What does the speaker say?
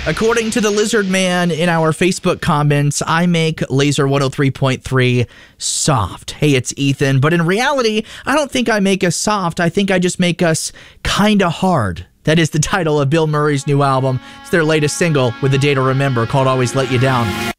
According to the Lizard Man in our Facebook comments, I make Laser 103.3 soft. Hey, it's Ethan. But in reality, I don't think I make us soft. I think I just make us kinda hard. That is the title of Bill Murray's new album. It's their latest single with a day to remember called Always Let You Down.